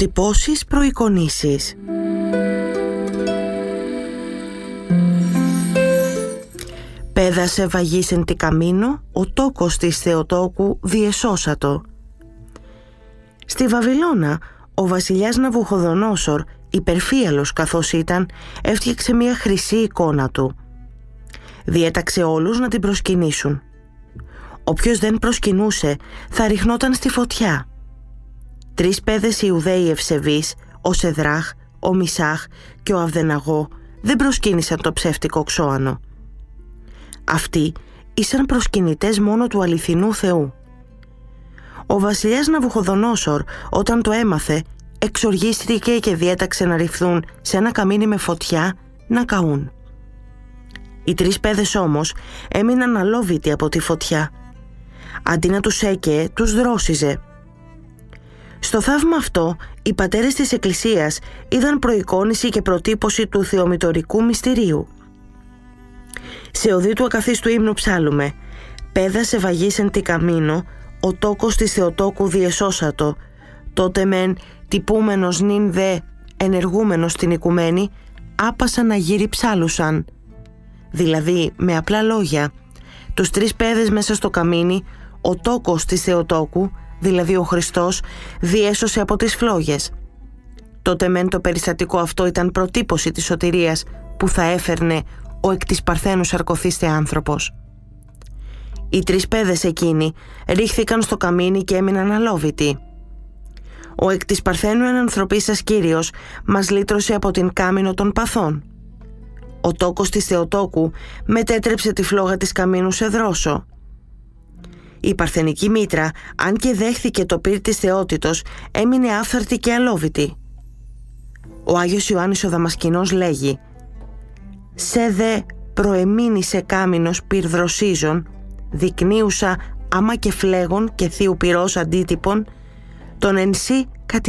Προτυπώσεις προεικονίσεις. Πέδασε βαγίσεν τι καμίνο, ο τόκος της Θεοτόκου διεσώσατο. Στη Βαβυλώνα, ο βασιλιάς Ναβουχοδονόσορ, υπερφύαλος καθώς ήταν, έφτιαξε μια χρυσή εικόνα του. Διέταξε όλους να την προσκυνήσουν. Όποιος δεν προσκυνούσε θα ριχνόταν στη φωτιά. 3 παιδες Ιουδαίοι ευσεβείς, ο Σεδράχ, ο Μισάχ και ο Αβδεναγώ, δεν προσκύνησαν το ψεύτικο ξώανο. Αυτοί ήσαν προσκυνητές μόνο του αληθινού Θεού. Ο βασιλιάς Ναβουχοδονόσορ, όταν το έμαθε, εξοργίστηκε και διέταξε να ρυφθούν σε ένα καμίνι με φωτιά να καούν. Οι 3 παιδες όμως έμειναν αλόβητοι από τη φωτιά. Αντί να τους έκαιε, τους δρόσιζε. Στο θαύμα αυτό, οι πατέρες της Εκκλησίας είδαν προεικόνηση και προτύπωση του θεομητορικού μυστηρίου. Σε οδή του ακαθίστου ύμνου ψάλλουμε «Πέδασε βαγίσεν τι καμίνο, ο τόκος της Θεοτόκου διεσώσατο, τότε μεν τυπούμενος νυν δε ενεργούμενος στην οικουμένη, άπασα να γύρι ψάλουσαν». Δηλαδή, με απλά λόγια, τους 3 παιδες μέσα στο καμίνι, ο τόκος της Θεοτόκου, δηλαδή ο Χριστός, διέσωσε από τις φλόγες. Τότε μεν το περιστατικό αυτό ήταν προτύπωση της σωτηρίας που θα έφερνε ο εκ της Παρθένου σαρκωθήστε άνθρωπος. Οι 3 παιδες εκείνοι ρίχθηκαν στο καμίνι και έμειναν αλόβητοι. Ο εκ της Παρθένου ενανθρωπίσας Κύριος μας λύτρωσε από την κάμινο των παθών. Ο τόκος της Θεοτόκου μετέτρεψε τη φλόγα της καμίνου σε δρόσο. Η παρθενική μήτρα, αν και δέχθηκε το πύρ της θεότητος, έμεινε άφθαρτη και αλόβητη. Ο Άγιος Ιωάννης ο Δαμασκηνός λέγει «Σε δε προεμείνησε κάμινος πυρδροσίζων, δεικνύουσα άμα και φλέγων και θείου πυρός αντίτυπων, τον εν σύ